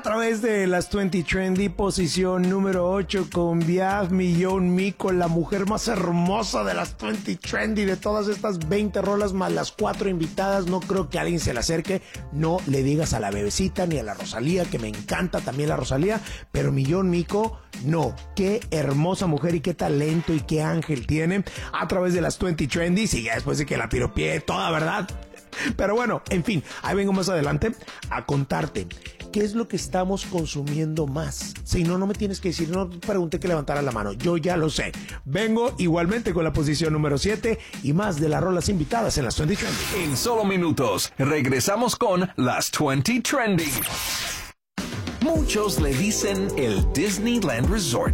través de las 20 Trendy, posición número 8 con Biaf Millón Mico, la mujer más hermosa de las 20 Trendy, de todas estas 20 rolas más las 4 invitadas. No creo que alguien se le acerque. No le digas a la Bebecita ni a la Rosalía, que me encanta también la Rosalía, pero Millón Mico, no. Qué hermosa mujer y qué talento y qué ángel tiene a través de las 20 Trendy. Y ya después de que la piropié toda, ¿verdad? Pero bueno, en fin, ahí vengo más adelante a contarte qué es lo que estamos consumiendo más. Si no, no me tienes que decir, no pregunté que levantara la mano, yo ya lo sé. Vengo igualmente con la posición número 7 y más de las rolas invitadas en las 20 Trendy. En solo minutos, regresamos con las 20 Trendy. Muchos le dicen el Disneyland Resort,